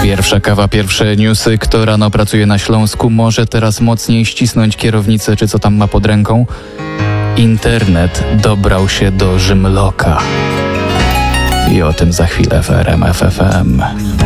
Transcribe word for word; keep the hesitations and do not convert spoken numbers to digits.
Pierwsza kawa, pierwsze newsy. Kto rano pracuje na Śląsku, może teraz mocniej ścisnąć kierownicę, czy co tam ma pod ręką. Internet dobrał się do Rzymloka. I o tym za chwilę w R M F F M.